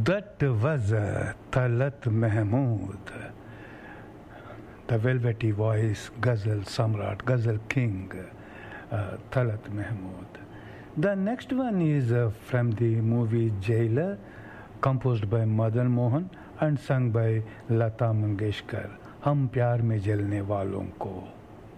That was Talat Mahmood, the velvety voice, Ghazal Samrat, Ghazal King, Talat Mahmood. The next one is from the movie Jailer, composed by Madan Mohan and sung by Lata Mangeshkar. हम प्यार में जलने वालों को